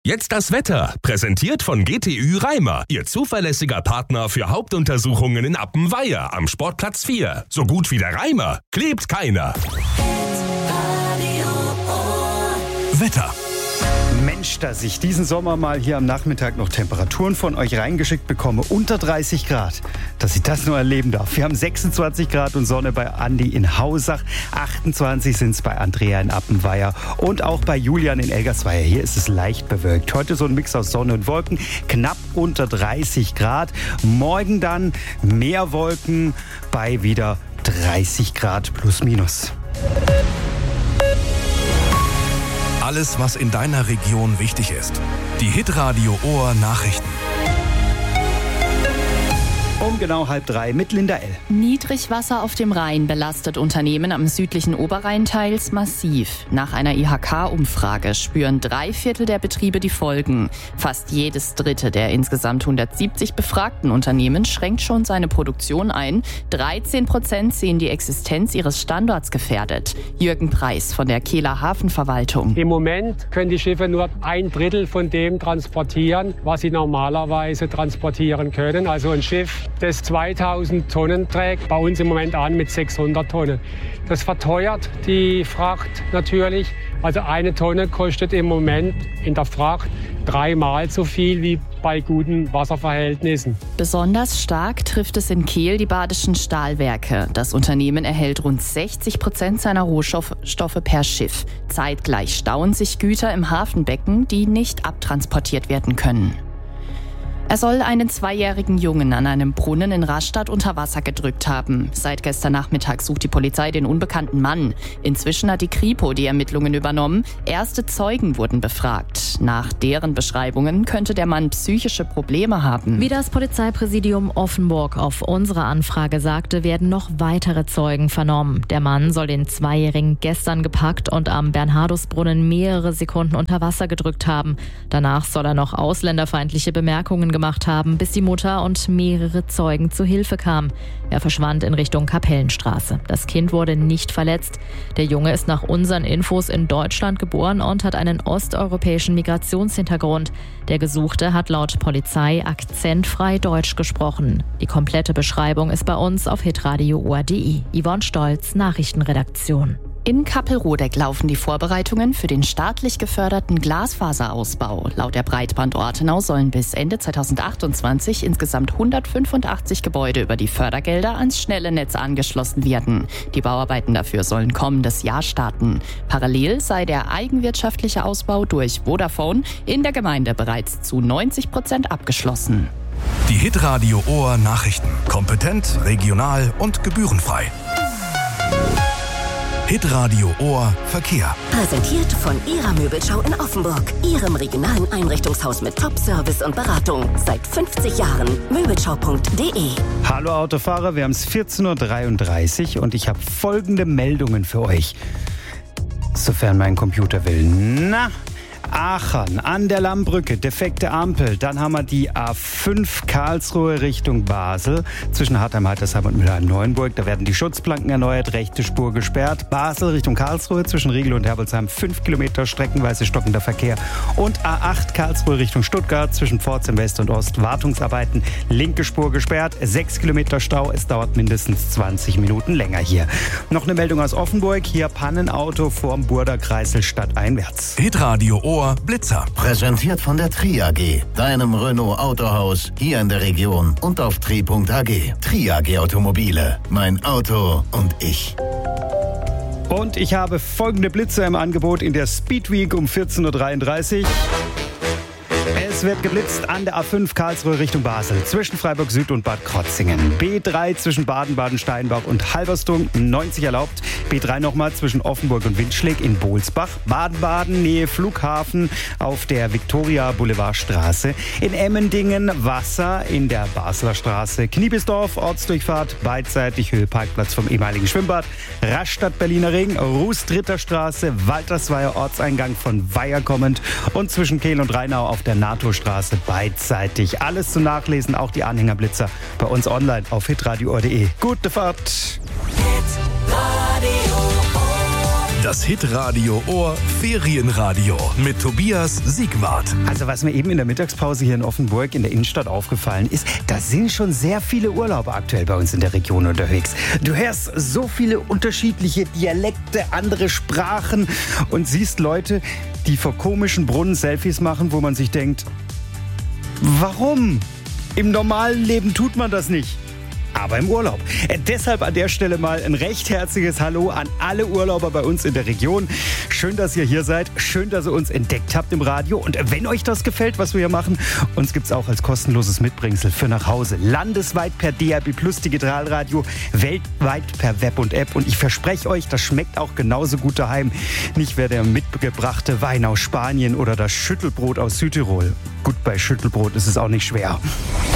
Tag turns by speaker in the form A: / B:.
A: Jetzt das Wetter, präsentiert von GTÜ Reimer, Ihr zuverlässiger Partner für Hauptuntersuchungen in Appenweier am Sportplatz 4. So gut wie der Reimer klebt keiner. Wetter.
B: Mensch, dass ich diesen Sommer mal hier am Nachmittag noch Temperaturen von euch reingeschickt bekomme, unter 30 Grad, dass ich das nur erleben darf. Wir haben 26 Grad und Sonne bei Andi in Hausach, 28 sind es bei Andrea in Appenweier und auch bei Julian in Elgersweier. Hier ist es leicht bewölkt. Heute so ein Mix aus Sonne und Wolken, knapp unter 30 Grad. Morgen dann mehr Wolken bei wieder 30 Grad plus minus.
A: Alles, was in deiner Region wichtig ist. Die Hitradio Ohr Nachrichten.
B: Um genau 2:30 mit Linda L.
C: Niedrigwasser auf dem Rhein belastet Unternehmen am südlichen Oberrhein teils massiv. Nach einer IHK-Umfrage spüren 3/4 der Betriebe die Folgen. Fast jedes dritte der insgesamt 170 befragten Unternehmen schränkt schon seine Produktion ein. 13% sehen die Existenz ihres Standorts gefährdet. Jürgen Preis von der Kehler Hafenverwaltung.
D: Im Moment können die Schiffe nur 1/3 von dem transportieren, was sie normalerweise transportieren können. Also ein Schiff, das 2000 Tonnen trägt, bei uns im Moment an mit 600 Tonnen. Das verteuert die Fracht natürlich. Also eine Tonne kostet im Moment in der Fracht 3-mal so viel wie bei guten Wasserverhältnissen.
C: Besonders stark trifft es in Kehl die Badischen Stahlwerke. Das Unternehmen erhält rund 60% seiner Rohstoffe per Schiff. Zeitgleich stauen sich Güter im Hafenbecken, die nicht abtransportiert werden können. Er soll einen 2-jährigen Jungen an einem Brunnen in Rastatt unter Wasser gedrückt haben. Seit gestern Nachmittag sucht die Polizei den unbekannten Mann. Inzwischen hat die Kripo die Ermittlungen übernommen. Erste Zeugen wurden befragt. Nach deren Beschreibungen könnte der Mann psychische Probleme haben.
E: Wie das Polizeipräsidium Offenburg auf unsere Anfrage sagte, werden noch weitere Zeugen vernommen. Der Mann soll den 2-Jährigen gestern gepackt und am Bernhardusbrunnen mehrere Sekunden unter Wasser gedrückt haben. Danach soll er noch ausländerfeindliche Bemerkungen gemacht haben, bis die Mutter und mehrere Zeugen zu Hilfe kamen. Er verschwand in Richtung Kapellenstraße. Das Kind wurde nicht verletzt. Der Junge ist nach unseren Infos in Deutschland geboren und hat einen osteuropäischen Migrationshintergrund. Der Gesuchte hat laut Polizei akzentfrei Deutsch gesprochen. Die komplette Beschreibung ist bei uns auf hitradio.de. Yvonne Stolz, Nachrichtenredaktion.
C: In Kappelrodeck laufen die Vorbereitungen für den staatlich geförderten Glasfaserausbau. Laut der Breitband Ortenau sollen bis Ende 2028 insgesamt 185 Gebäude über die Fördergelder ans schnelle Netz angeschlossen werden. Die Bauarbeiten dafür sollen kommendes Jahr starten. Parallel sei der eigenwirtschaftliche Ausbau durch Vodafone in der Gemeinde bereits zu 90% abgeschlossen.
A: Die Hitradio Ohr Nachrichten. Kompetent, regional und gebührenfrei. Hitradio Ohr Verkehr.
F: Präsentiert von Ihrer Möbelschau in Offenburg. Ihrem regionalen Einrichtungshaus mit Top-Service und Beratung. Seit 50 Jahren. Möbelschau.de.
B: Hallo Autofahrer, wir haben es 14:33 Uhr und ich habe folgende Meldungen für euch. Sofern mein Computer will. Aachen, an der Lammbrücke, defekte Ampel. Dann haben wir die A5 Karlsruhe Richtung Basel. Zwischen Hartheim, Heitersheim und Mülheim-Neuenburg. Da werden die Schutzplanken erneuert, rechte Spur gesperrt. Basel Richtung Karlsruhe, zwischen Riegel und Herbolzheim 5 Kilometer streckenweise stockender Verkehr. Und A8 Karlsruhe Richtung Stuttgart, zwischen Pforzheim West und Ost Wartungsarbeiten. Linke Spur gesperrt, 6 Kilometer Stau. Es dauert mindestens 20 Minuten länger hier. Noch eine Meldung aus Offenburg. Hier Pannenauto vorm Burder Kreisel stadteinwärts.
A: Hitradio Ohr Blitzer.
G: Präsentiert von der Tri AG, deinem Renault Autohaus hier in der Region und auf tri.ag. Tri AG Automobile, mein Auto und ich.
B: Und ich habe folgende Blitzer im Angebot in der Speed Week um 14:33 Uhr. Es wird geblitzt an der A5 Karlsruhe Richtung Basel, zwischen Freiburg Süd und Bad Krotzingen. B3 zwischen Baden-Baden-Steinbach und Halberstum, 90 erlaubt. B3 nochmal zwischen Offenburg und Windschläg in Bohlsbach. Baden-Baden, Nähe Flughafen auf der Viktoria-Boulevardstraße. In Emmendingen Wasser in der Basler Straße. Kniebisdorf, Ortsdurchfahrt, beidseitig Höheparkplatz vom ehemaligen Schwimmbad. Rastatt, Berliner Ring, Ruß-Dritter Straße, Waltersweier Ortseingang von Weiher kommend und zwischen Kehl und Rheinau auf der NATO-Straße beidseitig. Alles zum Nachlesen, auch die Anhängerblitzer bei uns online auf hitradio.de. Gute Fahrt!
H: Das Hitradio Ohr Ferienradio mit Tobias Siegwart.
B: Also was mir eben in der Mittagspause hier in Offenburg in der Innenstadt aufgefallen ist, da sind schon sehr viele Urlauber aktuell bei uns in der Region unterwegs. Du hörst so viele unterschiedliche Dialekte, andere Sprachen und siehst Leute, die vor komischen Brunnen Selfies machen, wo man sich denkt, warum? Im normalen Leben tut man das nicht. Aber im Urlaub. Deshalb an der Stelle mal ein recht herzliches Hallo an alle Urlauber bei uns in der Region. Schön, dass ihr hier seid. Schön, dass ihr uns entdeckt habt im Radio. Und wenn euch das gefällt, was wir hier machen, uns gibt's auch als kostenloses Mitbringsel für nach Hause. Landesweit per DAB+ Digitalradio, weltweit per Web und App. Und ich verspreche euch, das schmeckt auch genauso gut daheim. Nicht wer der mitgebrachte Wein aus Spanien oder das Schüttelbrot aus Südtirol. Gut, bei Schüttelbrot ist es auch nicht schwer.